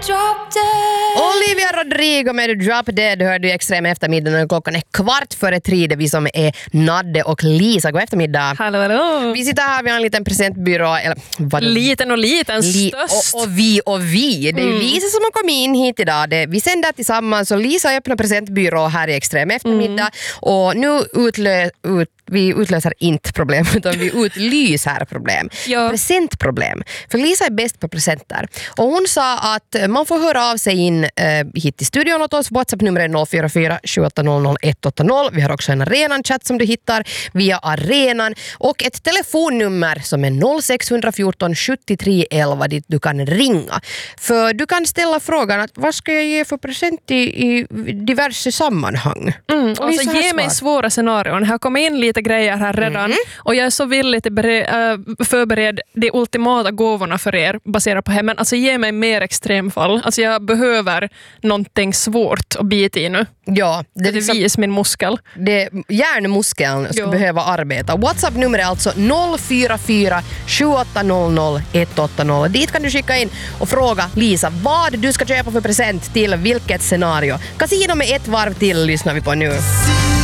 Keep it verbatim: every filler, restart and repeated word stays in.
Drop dead. Olivia Rodrigo med Drop Dead hör du i Extrem eftermiddag. Klockan är kvart före tre. Det vi som är Nadde och Lisa. God eftermiddag. Hallå, hallå. Vi sitter här, vi har en liten presentbyrå. Eller, vad Liten och liten, Li- störst. och, och vi och vi. Det är ju Mm. Lisa som har kommit in hit idag. Det, vi sänder tillsammans och Lisa öppnar presentbyrå här i Extrem eftermiddag. Mm. Och nu utlö, ut, vi utlöser inte problem utan vi utlyser problem. Ja. Presentproblem. För Lisa är bäst på presenter. Och hon sa att man får höra av sig in eh, hit till studion åt oss. WhatsApp-nummer är noll fyra fyra sju åtta noll noll ett åtta noll. Vi har också en arenan-chatt som du hittar via arenan. Och ett telefonnummer som är noll sex ett fyra sjuttiotre elva dit du kan ringa. För du kan ställa frågan att vad ska jag ge för present i, i diverse sammanhang? Mm, Och alltså, Lisa har ge mig svar. svåra scenarion. Här kommer in lite grejer här redan. Mm. Och jag är så villig att bere- äh, förbereda de ultimata gåvorna för er baserat på hemmen. Alltså ge mig mer extremfall. Alltså jag behöver någonting svårt att bita i nu. Ja, det Det är liksom, vis min muskel. det, hjärnmuskeln ska Ja. behöva arbeta. WhatsApp-nummer är alltså noll fyra fyra sju åtta noll noll ett åtta noll. Dit kan du skicka in och fråga Lisa vad du ska köpa för present till vilket scenario. Casino med ett varv till lyssnar vi på nu.